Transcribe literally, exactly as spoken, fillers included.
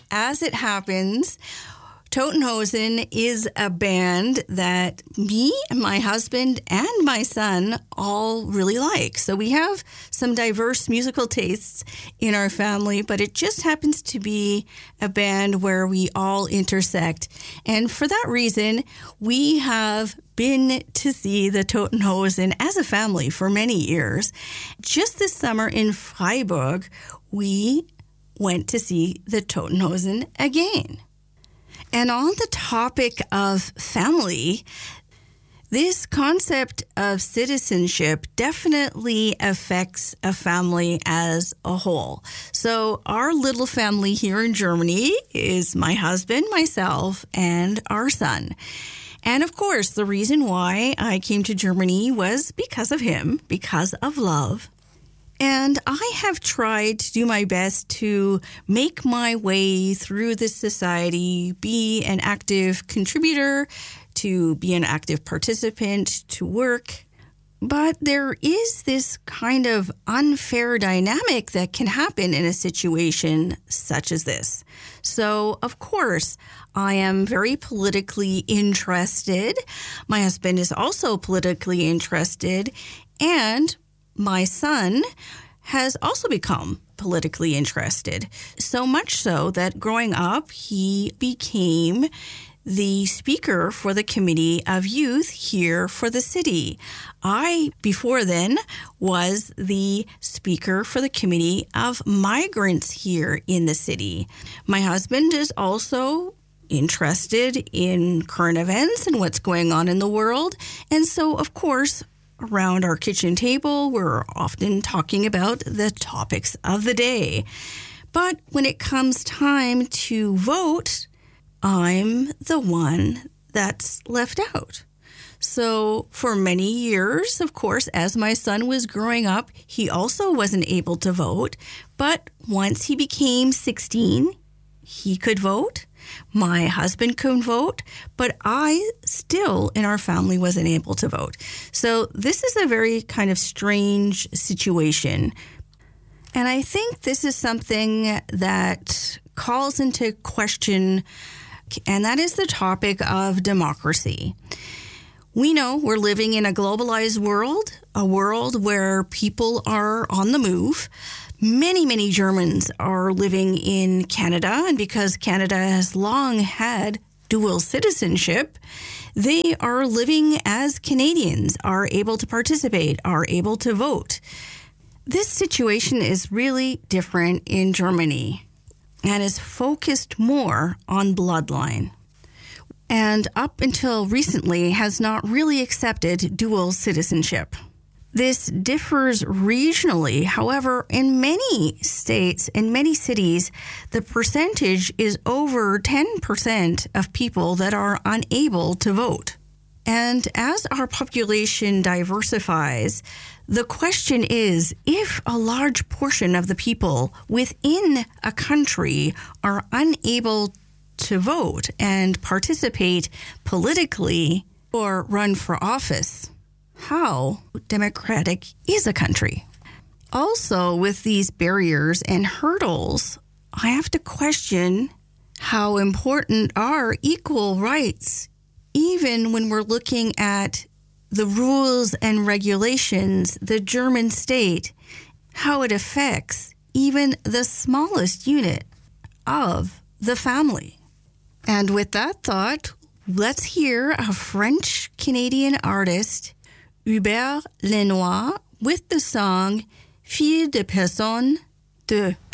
as it happens, Totenhosen is a band that me and my husband and my son all really like. So we have some diverse musical tastes in our family, but it just happens to be a band where we all intersect. And for that reason, we have been to see the Totenhosen as a family for many years. Just this summer in Freiburg, we went to see the Totenhosen again. And on the topic of family, this concept of citizenship definitely affects a family as a whole. So our little family here in Germany is my husband, myself, and our son. And of course, the reason why I came to Germany was because of him, because of love. And I have tried to do my best to make my way through this society, be an active contributor, to be an active participant, to work. But there is this kind of unfair dynamic that can happen in a situation such as this. So, of course, I am very politically interested. My husband is also politically interested, and my son has also become politically interested, so much so that growing up, he became the speaker for the Committee of Youth here for the city. I, before then, was the speaker for the Committee of Migrants here in the city. My husband is also interested in current events and what's going on in the world, and so, of course, around our kitchen table, we're often talking about the topics of the day. But when it comes time to vote, I'm the one that's left out. So for many years, of course, as my son was growing up, he also wasn't able to vote. But once he became sixteen, he could vote. My husband could vote, but I still, in our family, wasn't able to vote. So this is a very kind of strange situation. And I think this is something that calls into question, and that is the topic of democracy. We know we're living in a globalized world, a world where people are on the move. Many, many Germans are living in Canada, and because Canada has long had dual citizenship, they are living as Canadians, are able to participate, are able to vote. This situation is really different in Germany and is focused more on bloodline, and up until recently has not really accepted dual citizenship. This differs regionally. However, in many states, in many cities, the percentage is over ten percent of people that are unable to vote. And as our population diversifies, the question is, if a large portion of the people within a country are unable to vote and participate politically or run for office, how democratic is a country? Also, with these barriers and hurdles, I have to question how important are equal rights, even when we're looking at the rules and regulations, the German state, how it affects even the smallest unit of the family. And with that thought, let's hear a French-Canadian artist, Hubert Lenoir, with the song Fille de Personne de